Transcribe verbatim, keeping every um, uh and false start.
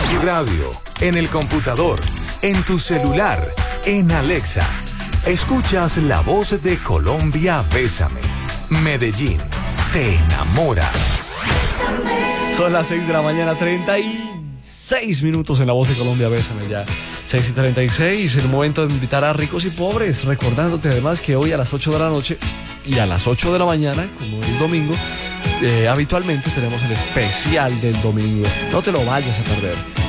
tu radio, en el computador, en tu celular, en Alexa. Escuchas la voz de Colombia, Bésame. Medellín, te enamora. Son las seis de la mañana, treinta y seis minutos en la voz de Colombia, Bésame ya. seis y treinta y seis, el momento de invitar a ricos y pobres, recordándote además que hoy a las ocho de la noche y a las ocho de la mañana, como es domingo, eh, habitualmente tenemos el especial del domingo. No te lo vayas a perder.